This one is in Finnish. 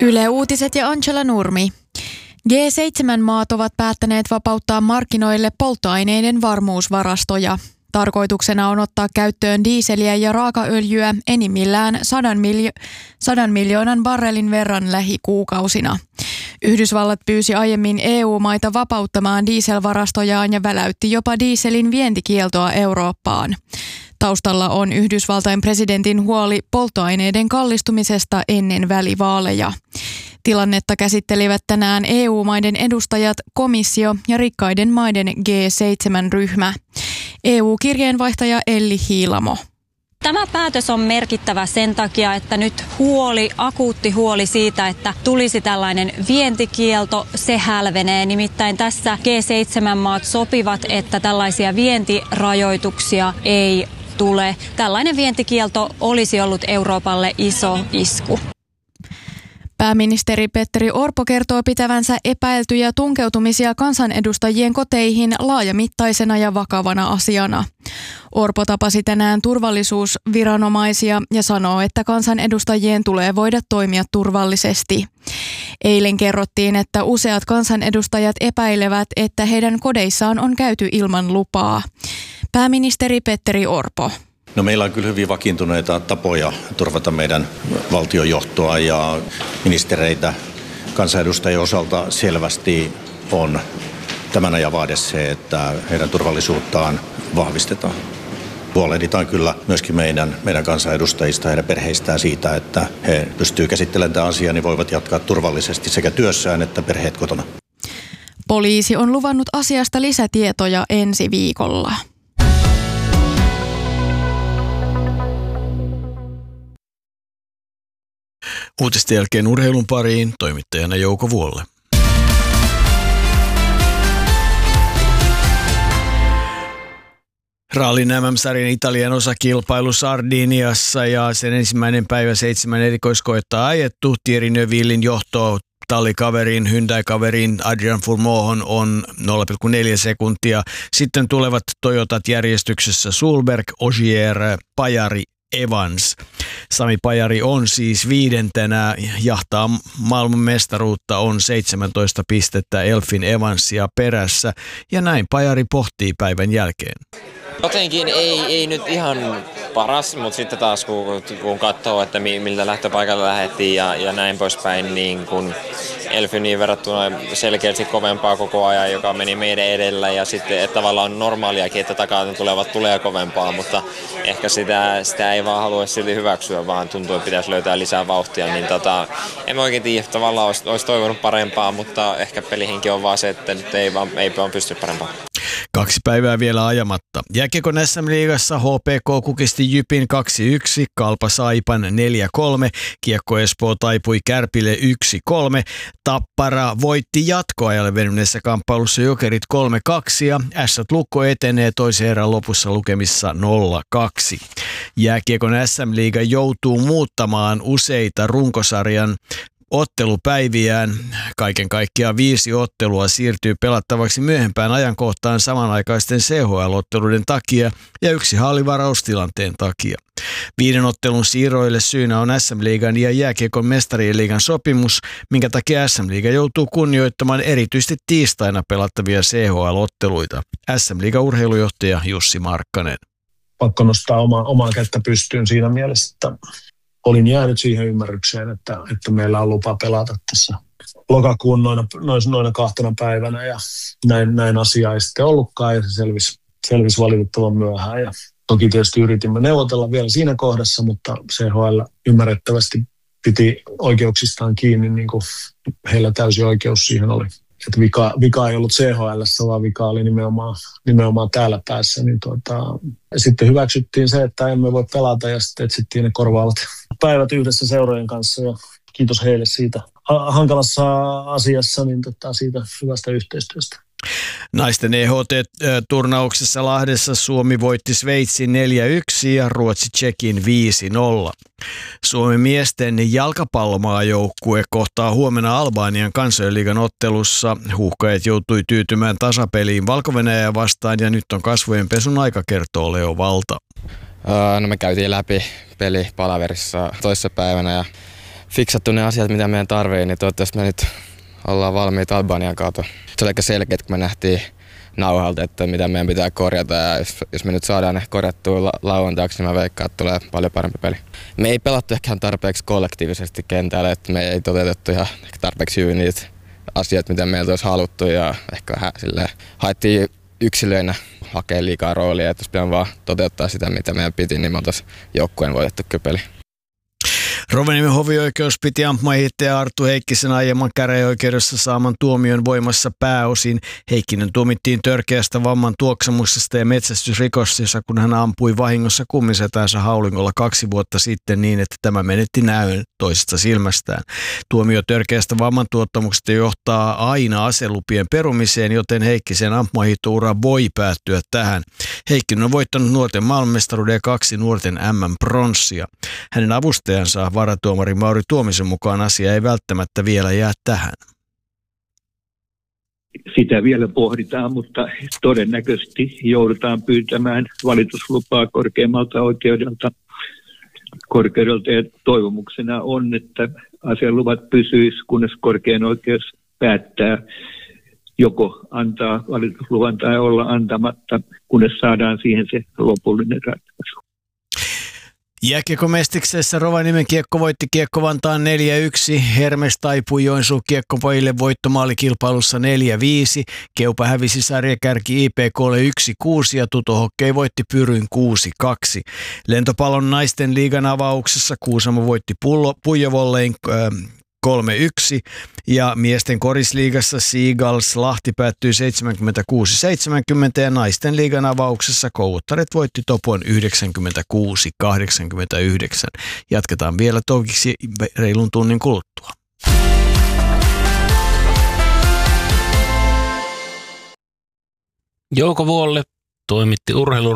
Yle Uutiset ja Angela Nurmi. G7-maat ovat päättäneet vapauttaa markkinoille polttoaineiden varmuusvarastoja. Tarkoituksena on ottaa käyttöön diiseliä ja raakaöljyä enimmillään 100 miljoonan barrelin verran lähikuukausina. Yhdysvallat pyysi aiemmin EU-maita vapauttamaan dieselvarastojaan ja väläytti jopa dieselin vientikieltoa Eurooppaan. Taustalla on Yhdysvaltain presidentin huoli polttoaineiden kallistumisesta ennen välivaaleja. Tilannetta käsittelivät tänään EU-maiden edustajat, komissio ja rikkaiden maiden G7-ryhmä. EU-kirjeenvaihtaja Elli Hiilamo. Tämä päätös on merkittävä sen takia, että nyt akuutti huoli siitä, että tulisi tällainen vientikielto, se hälvenee. Nimittäin tässä G7-maat sopivat, että tällaisia vientirajoituksia ei tule. Tällainen vientikielto olisi ollut Euroopalle iso isku. Pääministeri Petteri Orpo kertoo pitävänsä epäiltyjä tunkeutumisia kansanedustajien koteihin laajamittaisena ja vakavana asiana. Orpo tapasi tänään turvallisuusviranomaisia ja sanoo, että kansanedustajien tulee voida toimia turvallisesti. Eilen kerrottiin, että useat kansanedustajat epäilevät, että heidän kodeissaan on käyty ilman lupaa. Pääministeri Petteri Orpo. No, meillä on kyllä hyvin vakiintuneita tapoja turvata meidän valtionjohtoa ja ministereitä. Kansanedustajien osalta selvästi on tämän ajan vaade se, että heidän turvallisuuttaan vahvistetaan. Huolehditaan kyllä myöskin meidän kansanedustajista ja heidän perheistään siitä, että he pystyvät käsittelemään tämän asian ja voivat jatkaa turvallisesti sekä työssään että perheet kotona. Poliisi on luvannut asiasta lisätietoja ensi viikolla. Uutisten jälkeen urheilun pariin, toimittajana Jouko Vuolle. Rallin MM-sarjan Italian osakilpailu Sardiniassa ja sen ensimmäinen päivä 7 erikoiskoetta ajettu. Thierry Neuvillin johto tallikaverin, Hyundai-kaverin Adrian Fourmohon on 0,4 sekuntia. Sitten tulevat Toyotat järjestyksessä Sulberg, Ogier, Pajari, Evans. Sami Pajari on siis viidentenä, jahtaa maailman mestaruutta, on 17 pistettä Elfin Evansia perässä ja näin Pajari pohtii päivän jälkeen. Jotenkin ei nyt ihan paras, mutta sitten taas kun katsoo, että miltä lähtöpaikalla lähdettiin ja näin poispäin, niin kun Elfiniin verrattuna selkeästi kovempaa koko ajan, joka meni meidän edellä ja sitten että tavallaan on normaaliakin, että takaa tulee kovempaa, mutta ehkä sitä ei vaan halua silti hyväksyä, vaan tuntuu, että pitäisi löytää lisää vauhtia, niin en oikein tiedä, tavallaan olisi toivonut parempaa, mutta ehkä pelihenki on vaan se, että nyt ei vaan pysty parempaan. 2 päivää vielä ajamatta. Jääkiekon SM-liigassa HPK kukisti Jypin 2-1, Kalpa Saipan 4-3, Kiekko Espoo taipui Kärpille 1-3, Tappara voitti jatkoajalle venyneessä kamppailussa Jokerit 3-2 ja Ässät Lukko etenee toisen erän lopussa lukemissa 0-2. Jääkiekon SM-liiga joutuu muuttamaan useita runkosarjan ottelupäiviään. Kaiken kaikkiaan 5 ottelua siirtyy pelattavaksi myöhempään ajankohtaan samanaikaisten CHL-otteluiden takia ja 1 hallivaraustilanteen takia. 5 ottelun siirroille syynä on SM-liigan ja Jääkiekon mestarien liigan sopimus, minkä takia SM-liiga joutuu kunnioittamaan erityisesti tiistaina pelattavia CHL-otteluita. SM-liigan urheilujohtaja Jussi Markkanen. Pakko nostaa omaa kättä pystyyn siinä mielessä, että olin jäänyt siihen ymmärrykseen, että meillä on lupa pelata tässä lokakuun noina 2 päivänä ja näin asiaa ei sitten ollutkaan ja se selvisi valitettavan myöhään. Ja toki tietysti yritimme neuvotella vielä siinä kohdassa, mutta CHL ymmärrettävästi piti oikeuksistaan kiinni, niin kuin heillä täysi oikeus siihen oli. Että vika ei ollut CHL:ssä, vaan vika oli nimenomaan täällä päässä. Niin sitten hyväksyttiin se, että emme voi pelata ja sitten etsittiin ne korvaavat päivät yhdessä seurojen kanssa. Ja kiitos heille siitä hankalassa asiassa, niin siitä hyvästä yhteistyöstä. Naisten EHT-turnauksessa Lahdessa Suomi voitti Sveitsin 4-1 ja Ruotsi Tšekin 5-0. Suomen miesten jalkapallomaajoukkue kohtaa huomenna Albanian kansainliigan ottelussa. Huuhkajat joutui tyytymään tasapeliin Valko-Venäjää vastaan ja nyt on kasvojenpesun aika, kertoo Leo Valta. No me käytiin läpi peli palaverissa toissapäivänä ja fiksattu ne asiat, mitä meidän tarvii, niin toivottavasti me nyt ollaan valmiita Albanian kautta. Se oli aika selkeä, kun me nähtiin nauhalta, että mitä meidän pitää korjata, ja jos me nyt saadaan ne korjattua lauantaiksi, niin mä veikkaan, että tulee paljon parempi peli. Me ei pelattu ehkä tarpeeksi kollektiivisesti kentällä, että me ei toteutettu ihan tarpeeksi hyvin niitä asioita, mitä meiltä olisi haluttu, ja ehkä vähän silleen haettiin yksilöinä hakea liikaa roolia, että jos pitää vaan toteuttaa sitä, mitä meidän piti, niin me oltaisiin joukkueen voitettu peli. Rovaniemen hovioikeus piti ampumahihtäjä Arttu Heikkisen aiemman käräjäoikeudessa saaman tuomion voimassa pääosin. Heikkinen tuomittiin törkeästä vamman tuoksamuksesta ja metsästysrikoksesta, kun hän ampui vahingossa kummisetänsä haulingolla 2 vuotta sitten niin, että tämä menetti näön toisesta silmästään. Tuomio törkeästä vamman tuottamuksesta johtaa aina aselupien perumiseen, joten Heikkisen ampumahiihtoura voi päättyä tähän. Heikkinen on voittanut nuorten maailmanmestaruuden ja 2 nuorten MM-pronssia. Hänen avustajansa varatuomari Mauri Tuomisen mukaan asia ei välttämättä vielä jää tähän. Sitä vielä pohditaan, mutta todennäköisesti joudutaan pyytämään valituslupaa korkeammalta oikeudelta. Ja toivomuksena on, että aseluvat pysyisi, kunnes korkein oikeus päättää joko antaa valitusluvan tai olla antamatta, kunnes saadaan siihen se lopullinen ratkaisu. Jääkiekkomestiksessä Rovaniemen Kiekko voitti Kiekko Vantaan 4-1. Hermes taipui Joensuun Kiekkopojille voittomaalikilpailussa 4-5. Keupa hävisi sarjakärki IPK:lle 1-6 ja Tuto Hockey voitti Pyryn 6-2. Lentopallon naisten liigan avauksessa Kuusamo voitti Puijovollein 3-1 ja miesten korisliigassa Seagulls Lahti päättyi 76-70 ja naisten liigan avauksessa Kouvottaret voitti Topon 96-89. Jatketaan vielä toukiksi reilun tunnin kuluttua. Jouko Vuolle toimitti urheilu